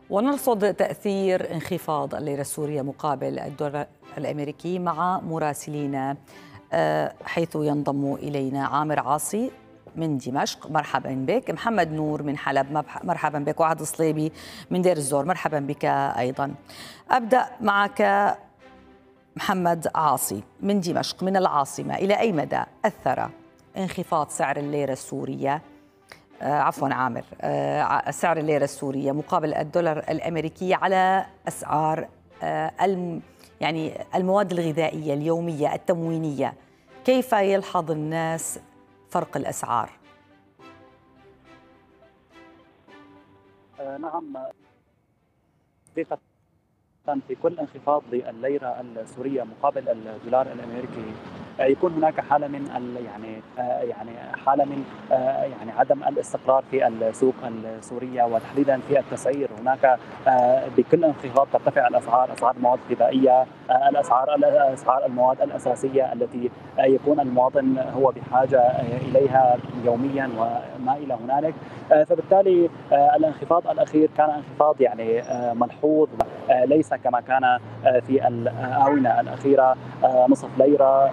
ونرصد تأثير انخفاض الليرة السورية مقابل الدولار الأمريكي مع مراسلينا، حيث ينضم إلينا عامر عاصي من دمشق، مرحبا بك. محمد نور من حلب، مرحبا بك. وعد صليبي من دير الزور، مرحبا بك أيضا. أبدأ معك محمد عاصي من دمشق من العاصمة. إلى أي مدى أثر انخفاض سعر الليرة السورية عفوا عامر سعر الليرة السورية مقابل الدولار الأمريكي على أسعار يعني المواد الغذائية اليومية التموينية؟ كيف يلحظ الناس فرق الأسعار؟ نعم، حقيقة في كل انخفاض لليرة السورية مقابل الدولار الأمريكي يكون هناك حالة من حالة من عدم الاستقرار في السوق السورية، وتحديدا في التسعير. هناك بكل انخفاض ترتفع الأسعار، أسعار المواد الغذائية، أسعار المواد الأساسية التي يكون المواطن هو بحاجة إليها يوميا وما إلى هنالك. فبالتالي الانخفاض الأخير كان انخفاض ملحوظ، ليس كما كان في الآونة الأخيرة نصف ليرة،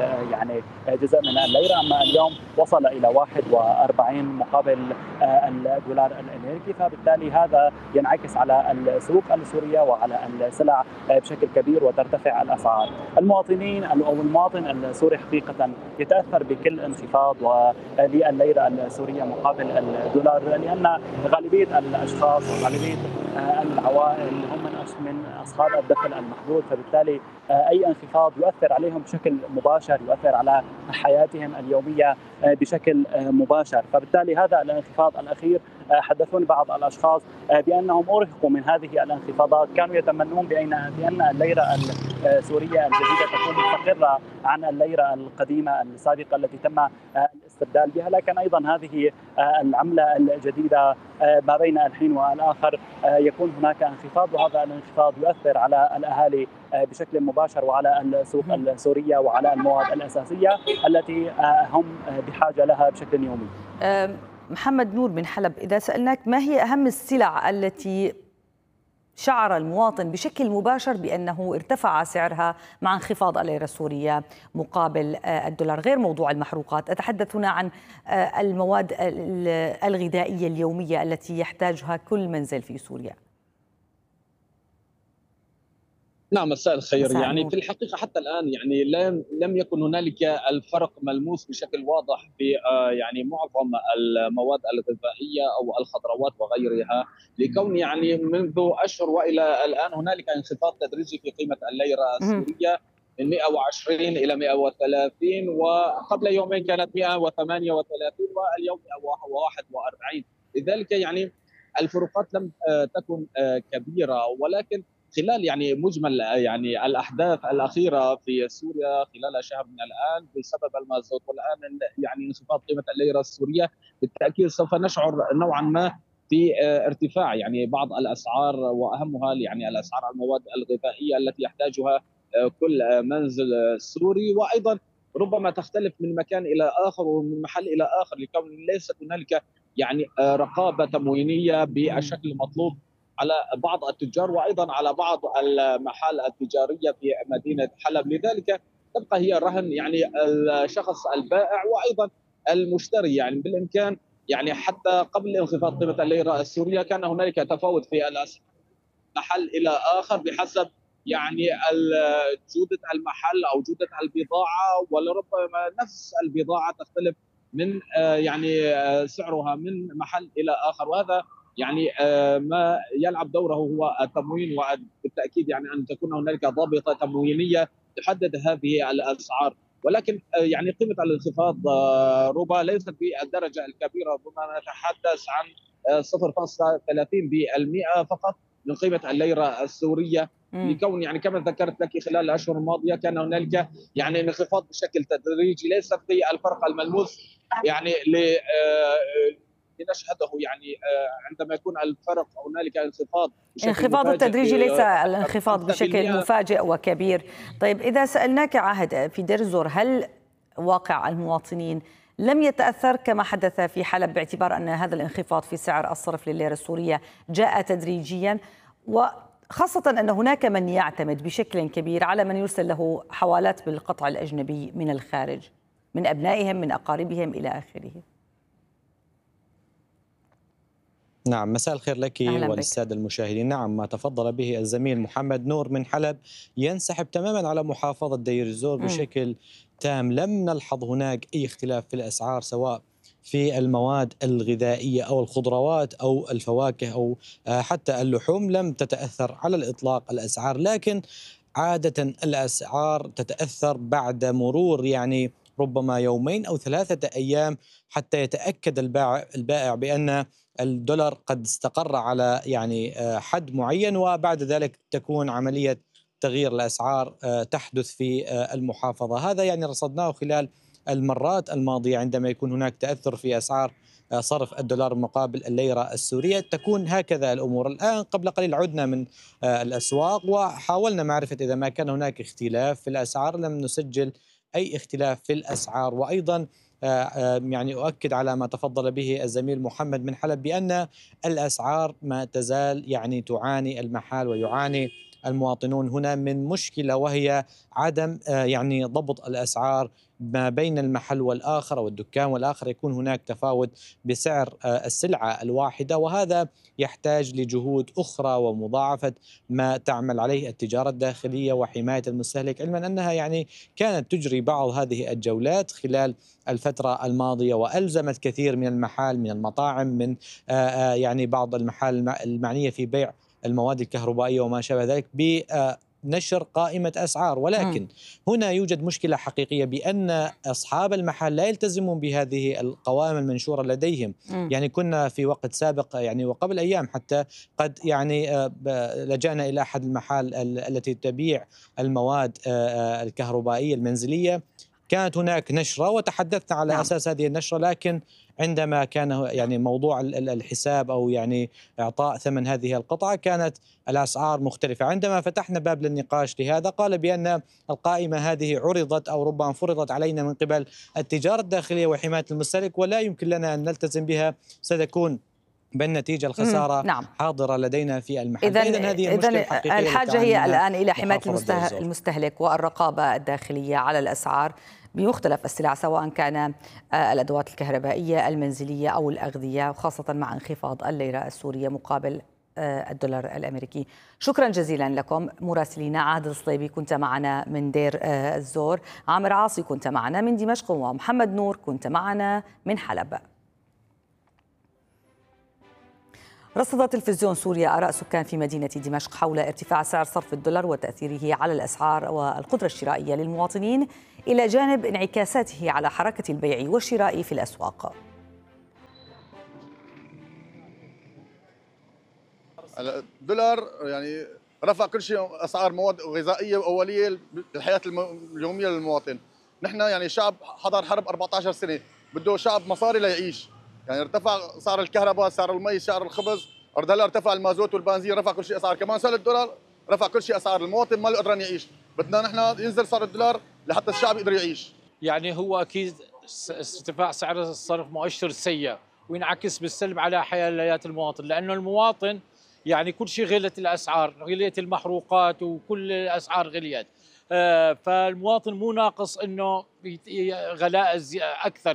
جزء من الليرة. أما اليوم وصل إلى 41 مقابل الدولار الأمريكي، فبالتالي هذا ينعكس على السوق السورية وعلى السلع بشكل كبير وترتفع الأسعار. المواطنين أو المواطن السوري حقيقة يتأثر بكل انخفاض لليرة السورية مقابل الدولار، لأن غالبية الأشخاص وغالبية العوائل هم من أصحاب الدخل المحدود، فبالتالي أي انخفاض يؤثر عليهم بشكل مباشر، يؤثر على حياتهم اليومية بشكل مباشر. فبالتالي هذا الانخفاض الأخير حدثوني بعض الأشخاص بأنهم أرهقوا من هذه الانخفاضات، كانوا يتمنون بأن الليرة السورية الجديدة تكون مستقرة عن الليرة القديمة السابقة التي تم الاستبدال بها، لكن أيضا هذه العملة الجديدة ما بين الحين والآخر يكون هناك انخفاض، وهذا الانخفاض يؤثر على الأهالي بشكل مباشر وعلى السوق السورية وعلى المواد الأساسية التي هم بحاجة لها بشكل يومي. محمد نور من حلب، إذا سألناك ما هي أهم السلع التي شعر المواطن بشكل مباشر بأنه ارتفع سعرها مع انخفاض الليرة السورية مقابل الدولار، غير موضوع المحروقات، أتحدث هنا عن المواد الغذائية اليومية التي يحتاجها كل منزل في سوريا؟ نعم، مساء الخير. مساء في الحقيقة حتى الآن لم يكن هنالك الفرق ملموس بشكل واضح في معظم المواد الغذائية أو الخضروات وغيرها، لكون منذ أشهر وإلى الآن هنالك انخفاض تدريجي في قيمة الليرة السورية من 120 إلى 130، وقبل يومين كانت 138 واليوم 141. لذلك الفروقات لم تكن كبيرة، ولكن خلال مجمل الاحداث الاخيره في سوريا خلال شهر من الان بسبب المازوت والان انخفاض قيمه الليره السوريه، بالتاكيد سوف نشعر نوعا ما في ارتفاع بعض الاسعار، واهمها الاسعار المواد الغذائيه التي يحتاجها كل منزل سوري، وايضا ربما تختلف من مكان الى اخر ومن محل الى اخر، لكون ليست هنالك رقابه تموينيه بالشكل المطلوب على بعض التجار وايضا على بعض المحال التجاريه في مدينه حلب. لذلك تبقى هي رهن الشخص البائع وايضا المشتري. بالامكان حتى قبل انخفاض قيمه الليره السوريه كان هنالك تفاوت في الاسعار محل الى اخر بحسب جوده المحل او جوده البضاعه، ولربما نفس البضاعه تختلف من سعرها من محل الى اخر، وهذا ما يلعب دوره هو التموين، وبالتاكيد ان تكون هنالك ضابطه تموينيه تحدد هذه الاسعار. ولكن قيمه الانخفاض ربما ليست بالدرجه الكبيره، ربما نتحدث عن 0.30% فقط من قيمه الليره السوريه، لكون كما ذكرت لك خلال الاشهر الماضيه كان هنالك انخفاض بشكل تدريجي، ليس في الفرق الملموس لنشهده عندما يكون الفرق هنالك انخفاض التدريجي، ليس الانخفاض بشكل مفاجئ وكبير. طيب إذا سألناك عاهد في دير الزور، هل واقع المواطنين لم يتأثر كما حدث في حلب، باعتبار أن هذا الانخفاض في سعر الصرف للليرة السورية جاء تدريجيا، وخاصة أن هناك من يعتمد بشكل كبير على من يرسل له حوالات بالقطع الأجنبي من الخارج، من أبنائهم، من أقاربهم إلى آخره. نعم، مساء الخير لك وللسادة المشاهدين. نعم، ما تفضل به الزميل محمد نور من حلب ينسحب تماما على محافظة دير الزور بشكل تام. لم نلحظ هناك أي اختلاف في الأسعار، سواء في المواد الغذائية أو الخضروات أو الفواكه أو حتى اللحوم. لم تتأثر على الإطلاق الأسعار، لكن عادة الأسعار تتأثر بعد مرور يعني ربما يومين أو 3 أيام حتى يتأكد البائع بأن الدولار قد استقر على يعني حد معين، وبعد ذلك تكون عملية تغيير الأسعار تحدث في المحافظة. هذا يعني رصدناه خلال المرات الماضية، عندما يكون هناك تأثر في أسعار صرف الدولار مقابل الليرة السورية تكون هكذا الأمور. الآن قبل قليل عدنا من الأسواق وحاولنا معرفة إذا ما كان هناك اختلاف في الأسعار. لم نسجل أي اختلاف في الأسعار. وأيضا يعني أؤكد على ما تفضل به الزميل محمد من حلب بأن الأسعار ما تزال يعني تعاني المحال ويعاني المواطنون هنا من مشكلة، وهي عدم يعني ضبط الأسعار ما بين المحل والآخر أو الدكان والآخر. يكون هناك تفاوت بسعر السلعة الواحدة، وهذا يحتاج لجهود أخرى ومضاعفة ما تعمل عليه التجارة الداخلية وحماية المستهلك، علما أنها يعني كانت تجري بعض هذه الجولات خلال الفترة الماضية، وألزمت كثير من المحال، من المطاعم، من يعني بعض المحال المعنية في بيع المواد الكهربائية وما شابه ذلك بنشر قائمة أسعار. ولكن هنا يوجد مشكلة حقيقية بأن أصحاب المحال لا يلتزمون بهذه القوائم المنشورة لديهم. يعني كنا في وقت سابق يعني وقبل أيام حتى قد يعني لجأنا إلى أحد المحال التي تبيع المواد الكهربائية المنزلية، كانت هناك نشرة وتحدثنا على أساس هذه النشرة، لكن عندما كان يعني موضوع الحساب أو يعني إعطاء ثمن هذه القطعة كانت الأسعار مختلفة. عندما فتحنا باب للنقاش لهذا قال بأن القائمة هذه عرضت أو ربما فرضت علينا من قبل التجارة الداخلية وحماية المستهلك ولا يمكن لنا أن نلتزم بها، ستكون بالنتيجة الخسارة حاضرة لدينا في المحل. إذن هذه المشكلة الحقيقية. الحاجة هي الآن إلى حماية المستهلك والرقابة الداخلية على الأسعار بمختلف السلع، سواء كان الأدوات الكهربائية، المنزلية أو الأغذية، وخاصة مع انخفاض الليرة السورية مقابل الدولار الأمريكي. شكرا جزيلا لكم مراسلينا. عادل الصليبي كنت معنا من دير الزور، عامر عاصي كنت معنا من دمشق، ومحمد نور كنت معنا من حلب. رصد تلفزيون سوريا آراء سكان في مدينة دمشق حول ارتفاع سعر صرف الدولار وتأثيره على الأسعار والقدرة الشرائية للمواطنين، إلى جانب انعكاساته على حركة البيع والشراء في الأسواق. الدولار يعني رفع كل شيء، أسعار مواد غذائية وأولية بالحياة اليومية للمواطن. نحن يعني شعب حضر حرب 14 سنة، بده شعب مصاري ليعيش. يعني ارتفع سعر الكهرباء، سعر المي، سعر الخبز، هلا ارتفع المازوت والبنزين، رفع كل شيء اسعار. كمان سعر الدولار رفع كل شيء اسعار. المواطن ما له قدران يعيش. بدنا نحن ينزل سعر الدولار لحتى الشعب يقدر يعيش. يعني هو اكيد ارتفاع سعر الصرف مؤشر سيء وينعكس بالسلب على حياة المواطن، لانه المواطن يعني كل شيء غلت الاسعار، غليت المحروقات وكل الاسعار غليت. فالمواطن مو ناقص انه غلاء اكثر.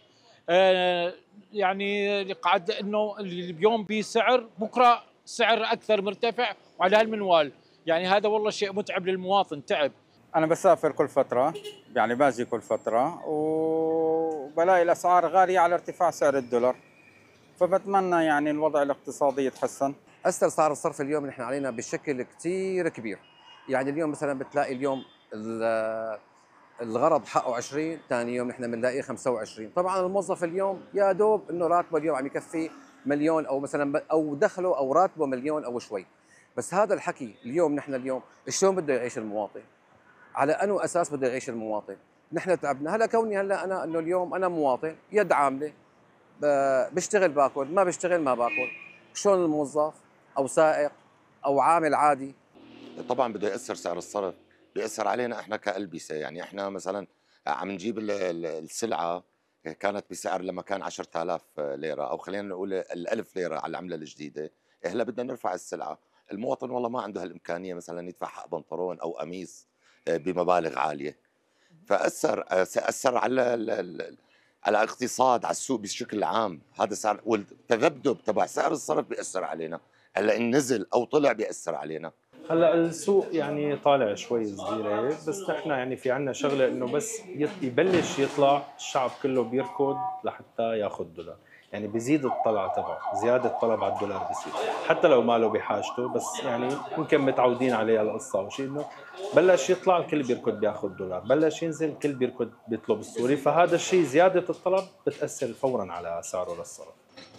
يعني قعد انه اليوم بسعر، بكره سعر اكثر مرتفع وعلى هالمنوال. يعني هذا والله شيء متعب للمواطن، تعب. انا بسافر كل فتره، يعني باجي كل فتره وبلاقي الاسعار غاليه على ارتفاع سعر الدولار، فبتمنى يعني الوضع الاقتصادي يتحسن. أثر سعر الصرف اليوم نحن علينا بشكل كثير كبير. يعني اليوم مثلا بتلاقي اليوم الغرض حقه 20، ثاني يوم نحن بنلاقيه 25. طبعا الموظف اليوم يا دوب انه راتبه اليوم عم يكفي مليون، او مثلا او دخله او راتبه مليون او شوي. بس هذا الحكي اليوم نحن اليوم شلون بده يعيش المواطن؟ على انه اساس بده يعيش المواطن؟ نحن تعبنا. هلا كوني هلا انا انه اليوم انا مواطن يد عامله، بشتغل باكل، ما بشتغل ما باكل. شلون الموظف او سائق او عامل عادي؟ طبعا بده ياثر سعر الصرف، بيأثر علينا احنا كألبسة. يعني احنا مثلا عم نجيب السلعة كانت بسعر لما كان 10,000 ليرة، أو خلينا نقول 1000 ليرة على العملة الجديدة. هلا بدنا نرفع السلعة، المواطن والله ما عنده هالإمكانية مثلا يدفع حق بنطلون أو قميص بمبالغ عالية. فأثر على الاقتصاد، على السوق بشكل عام. هذا صار، والتذبذب تبع سعر الصرف بيأثر علينا، هلا إن نزل أو طلع بيأثر علينا. هلا السوق يعني طالع شوي صغيره، بس نحن يعني في عنا شغله انه بس يبلش يطلع الشعب كله بيركض لحتى ياخذ دولار، يعني بيزيد الطلع تبعه، زياده الطلب على الدولار بيصير حتى لو ما له بحاجته، بس يعني يمكن متعودين عليها القصه او شيء، انه بلش يطلع الكل بيركض بياخذ دولار، بلش ينزل الكل بيركض بيطلب السوري، فهذا الشيء زياده الطلب بتاثر فورا على سعره للصرف.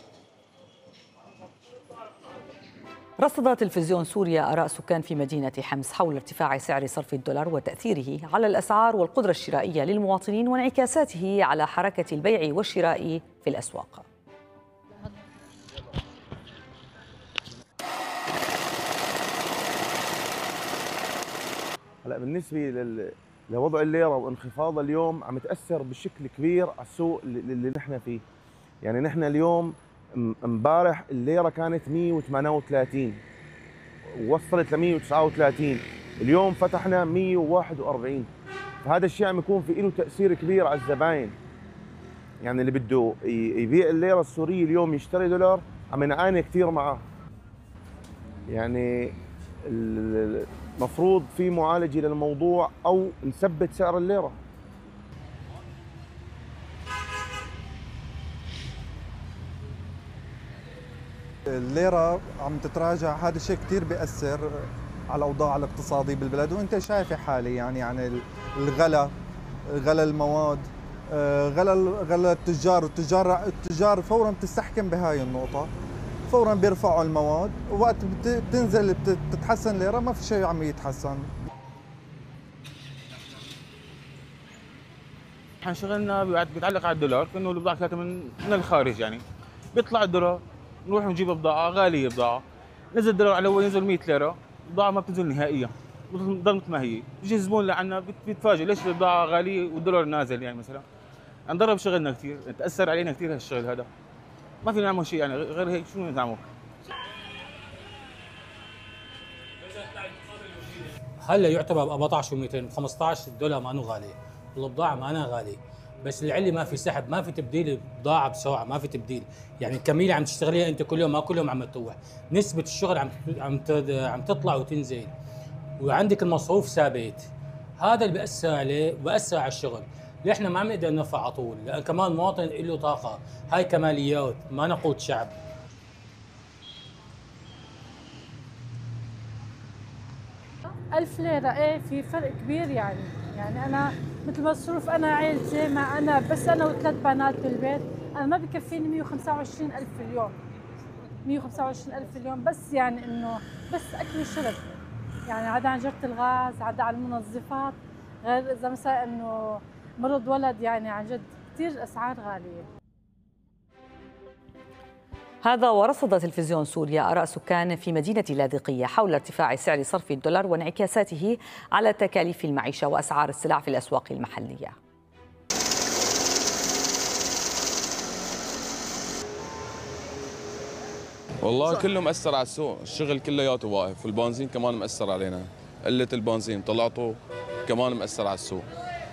رصد تلفزيون سوريا آراء سكان في مدينة حمص حول ارتفاع سعر صرف الدولار وتأثيره على الأسعار والقدرة الشرائية للمواطنين وانعكاساته على حركة البيع والشراء في الأسواق. هلا بالنسبة لوضع الليرة وانخفاضها اليوم عم تأثر بشكل كبير على السوق اللي نحن فيه. يعني نحن اليوم امبارح الليرة كانت 138 ووصلت ل 139، اليوم فتحنا 141، فهذا الشيء عم يكون في له تأثير كبير على الزباين. يعني اللي بده يبيع الليرة السورية اليوم يشتري دولار عم نعاني كثير معاه. يعني المفروض في معالجة للموضوع أو نثبت سعر الليرة. الليرة عم تتراجع، هذا الشيء كثير بيأثر على الأوضاع الاقتصادية بالبلد، وأنت شايف حالي يعني غلا المواد، غلا التجار فورا بتستحكم بهاي النقطة، فورا بيرفعوا المواد، ووقت بتنزل بتتحسن الليرة ما في شيء عم يتحسن. احنا شغلنا بيتعلق على الدولار، كأنه البضاعة كانت من الخارج، يعني بيطلع الدولار نروح نجيب بضاعة غالية، بضاعة نزل الدولار على أول ينزل 100 ليرة، البضاعة ما بتنزل نهائيا، بتضل مثل ما هي، بيجي الزبون لعنا بيتفاجئ ليش البضاعة غالية والدولار نازل. يعني مثلا انضرب شغلنا كثير، تأثر علينا كثير هالشغل هذا، ما فينا نعمل شيء يعني غير هيك. شو نعمل؟ هلا يعتبر ب 14 و200 15 الدولار ما انه غالي، والبضاعة ما أنا غالي، بس العلي ما في سحب، ما في تبديل بضاعة بسرعة، ما في تبديل، يعني الكمية عم تشتغليها أنت كل يوم، ما كل يوم عم تروح، نسبة الشغل عم تطلع وتنزل، وعندك المصروف ثابت، هذا اللي بيأثر عليه وبيأثر على الشغل، اللي احنا ما عم نقدر نرفع على طول، لأن كمان المواطن له طاقة، هاي كماليات، ما نقود شعب. 1000 ليرة ايه في فرق كبير يعني أنا مثل مصروف أنا عيلتي مع أنا بس أنا وثلاث بنات بالبيت، أنا ما بكفيني 125,000 اليوم، 125,000 اليوم، بس يعني إنه بس أكل وشرب، يعني عدا عن جرة الغاز، عدا عن المنظفات، غير إذا مثلا إنه مرض ولد، يعني عن جد كثير أسعار غالية. هذا ورصد تلفزيون سوريا آراء سكان في مدينة لاذقية حول ارتفاع سعر صرف الدولار وانعكاساته على تكاليف المعيشة وأسعار السلع في الأسواق المحلية. والله كله مأثر على السوق، الشغل كلياته واقف، والبنزين كمان مأثر علينا، قلة البنزين طلعته كمان مأثر على السوق.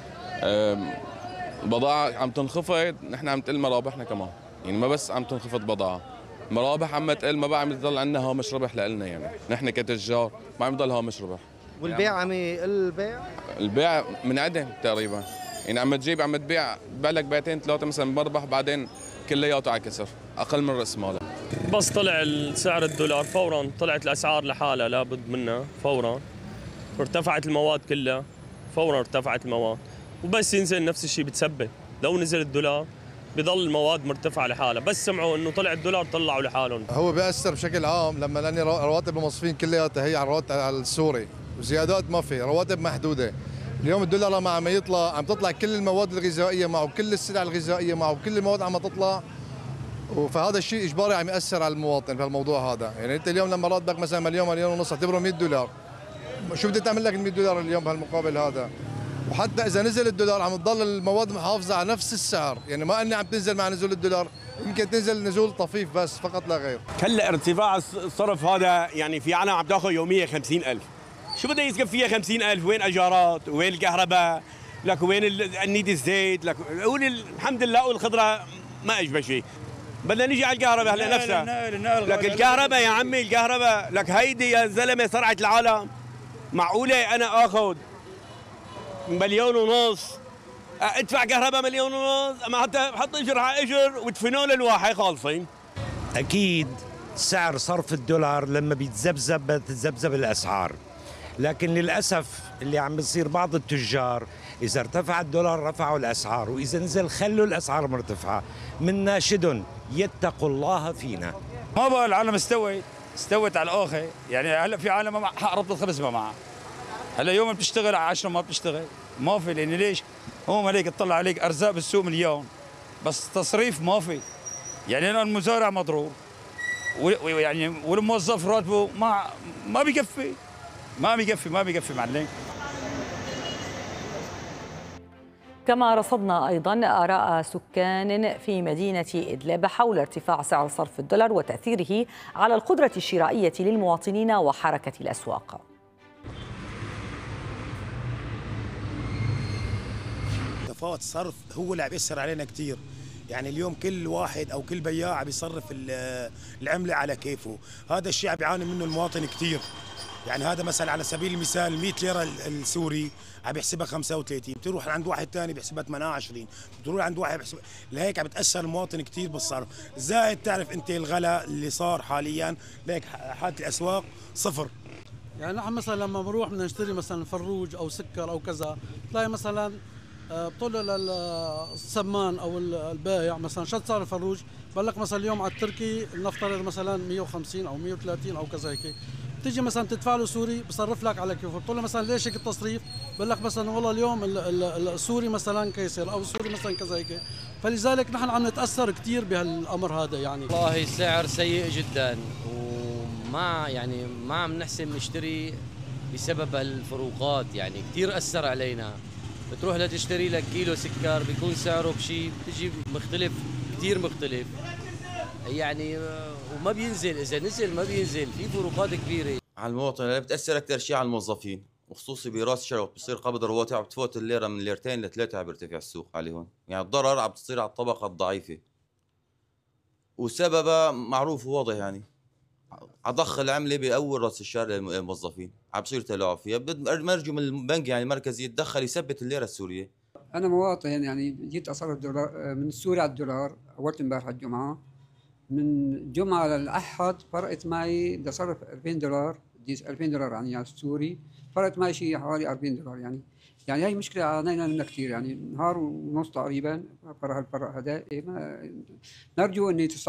بضاعة عم تنخفض، نحن عم تقل مرابحنا كمان، يعني ما بس عم تنخفض بضاعة، مرابح عم تقل، ما بقى عم يضل عندنا هامش ربح لنا، يعني نحن كتجار ما عم يضل هامش ربح. والبيع عم يقل، البيع منعدم تقريبا، يعني عم تبيع لك بيعتين ثلاثة مثلا بربح، بعدين كلياته على كسر، أقل من رأس مالك. بس طلع سعر الدولار فورا طلعت الأسعار لحالها لابد منها فورا، وارتفعت المواد كلها فورا، ارتفعت المواد، وبس ينزل نفس الشيء بتثبت، لو نزل الدولار بضل المواد مرتفعه لحالها، بس سمعوا انه طلع الدولار طلعوا لحالهم. هو بيأثر بشكل عام لاني رواتب الموظفين كلياتها هي على الرواتب على السوري، وزيادات ما في، رواتب محدوده. اليوم الدولار لما عم يطلع، عم تطلع كل المواد الغذائيه معه، كل السلع الغذائيه معه، كل المواد عم تطلع، فهذا الشيء اجباري عم يأثر على المواطن في الموضوع هذا. يعني انت اليوم لما راتبك مثلا مليون ونص اعتبره $100، شو بدك تعمل لك ال $100 اليوم بهالمقابل هذا؟ وحتى اذا نزل الدولار عم تضل المواد محافظه على نفس السعر، يعني ما اني عم تنزل مع نزول الدولار، يمكن تنزل نزول طفيف بس فقط لا غير. هلا ارتفاع الصرف هذا يعني في عالم عم تاخذ يوميا 50,000، شو بده يسقف فيها 50,000؟ وين اجارات؟ وين الكهرباء؟ لك وين النيد الزيت؟ لك قول الحمد لله والخضره ما اجبى شيء. بدنا نيجي على الكهرباء هلا نفسها. لك الكهرباء يا عمي الكهرباء، لك هيدي يا زلمه صرعت العالم. معقوله انا اخذ 1.5 مليون ادفع كهرباء 1.5 مليون؟ اما حتى حط اجر على اجر وتفنول الواحد خالصين. اكيد سعر صرف الدولار لما بيتذبذب بتتذبذب الاسعار، لكن للاسف اللي عم بيصير بعض التجار اذا ارتفع الدولار رفعوا الاسعار، واذا نزل خلوا الاسعار مرتفعه. من ناشدهم يتقوا الله فينا. ما بقى العالم استوت على الاخر، يعني هلا في عالم حق ربط الخبز ما معها. هلا يوم بتشتغل على 10 ما بتشتغل، ما في. لان ليش؟ هم عليك تطلع عليك ارزاق بالسوق مليون بس تصريف ما في. يعني انا المزارع مضروب ويعني والموظف راتبه ما بيكفي ما بيكفي معلم. كما رصدنا أيضا آراء سكان في مدينة إدلب حول ارتفاع سعر صرف الدولار وتأثيره على القدرة الشرائية للمواطنين وحركة الأسواق. تفاوت الصرف هو اللي عم يأثر علينا كثير. يعني اليوم كل واحد أو كل بياع عم يصرف العملة على كيفه، هذا الشيء عم بيعاني منه المواطن كثير. يعني هذا مثلا على سبيل المثال 100 ليرة السوري عم بيحسبها 35، بتروح عند واحد ثاني بيحسبها 28، بتروح عند واحد بيحسبها، لهيك عم بتأثر المواطن كثير بالصرف. زائد تعرف انت الغلاء اللي صار حاليا، لهيك حالة الأسواق صفر. يعني نحن مثلا لما بنروح بدنا نشتري مثلا فروج او سكر او كذا، تلاقي مثلا بتقول للسمان او البائع مثلا شو صار الفروج، بقول لك مثلا اليوم على التركي لنفترض مثلا 150 او 130 او كذا هيك، تيجي مثلا تدفع له سوري بصرف لك على كيفه، بتقول له مثلا ليش هيك التصريف؟ بقول لك مثلا والله اليوم السوري مثلا كيسر او السوري مثلا كذا هيك، فلذلك نحن عم نتاثر كثير بهالامر هذا. يعني والله السعر سيء جدا وما يعني ما عم نحسن نشتري بسبب الفروقات، يعني كثير اثر علينا. بتروح لتشتري لك كيلو سكر بيكون سعره بشيء بتجي مختلف كثير مختلف، يعني وما بينزل، اذا نزل ما بينزل، في فروقات كبيره على المواطن. اللي بتاثر اكثر شيء على الموظفين، وخصوصي براس شهر بتصير قبض رواتب عم بتفوت الليره من ليرتين لثلاثه، عم بيرتفع السوق عليهم. يعني الضرر عم بتصير على الطبقه الضعيفه، وسببها معروف وواضح. يعني اضخ العمله باول راس الشهر للموظفين، عم بصير تلاعب فيها. بنرجو من البنك يعني المركزي يتدخل يثبت الليره السوريه. انا مواطن يعني جيت اصرف الدولار من السوري على الدولار اول امبارح الجمعه، من الجمعه للاحد فرقت معي بدي اصرف 2000 دولار، بدي 2000 دولار يعني على السوري، فرقت معي شيء حوالي 40 دولار. يعني هي مشكله عانينا منها كثير، يعني نهار ونص تقريبا فرق هذا. نرجو ان